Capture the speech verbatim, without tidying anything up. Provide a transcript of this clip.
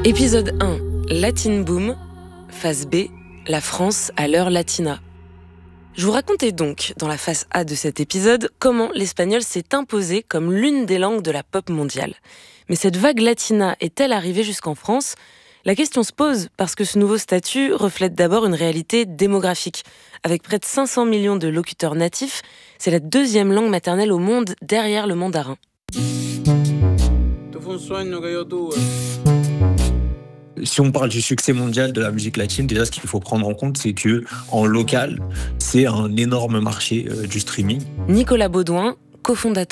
Épisode un, Latin Boom. Phase B, la France à l'heure latina. Je vous racontais donc, dans la phase A de cet épisode, comment l'espagnol s'est imposé comme l'une des langues de la pop mondiale. Mais cette vague latina est-elle arrivée jusqu'en France ? La question se pose parce que ce nouveau statut reflète d'abord une réalité démographique. Avec près de cinq cents millions de locuteurs natifs, c'est la deuxième langue maternelle au monde derrière le mandarin. Si on parle du succès mondial de la musique latine, déjà ce qu'il faut prendre en compte, c'est que en local, c'est un énorme marché euh, du streaming. Nicolas Baudouin, cofondateur